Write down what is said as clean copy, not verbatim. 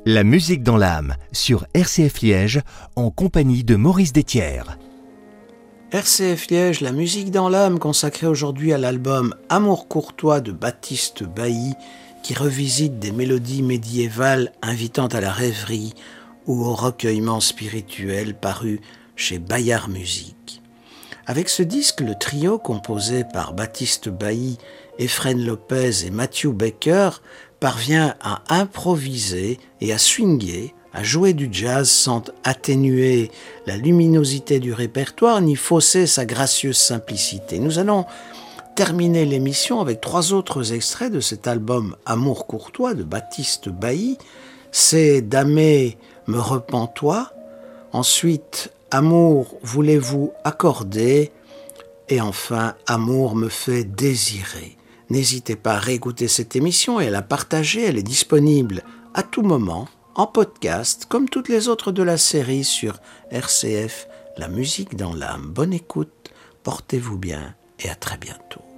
La musique dans l'âme, sur RCF Liège, en compagnie de Maurice Détière. RCF Liège, la musique dans l'âme, consacrée aujourd'hui à l'album Amour courtois de Baptiste Bailly, qui revisite des mélodies médiévales invitant à la rêverie ou au recueillement spirituel paru chez Bayard Musique. Avec ce disque, le trio composé par Baptiste Bailly, Efrène Lopez et Matthew Baker parvient à improviser et à swinguer, à jouer du jazz sans atténuer la luminosité du répertoire ni fausser sa gracieuse simplicité. Nous allons terminer l'émission avec 3 autres extraits de cet album Amour courtois de Baptiste Bailly. C'est Damé, me repens-toi, ensuite Amour, voulez-vous accorder, et enfin Amour me fait désirer. N'hésitez pas à réécouter cette émission et à la partager, elle est disponible à tout moment, en podcast, comme toutes les autres de la série sur RCF, la musique dans l'âme. Bonne écoute, portez-vous bien et à très bientôt.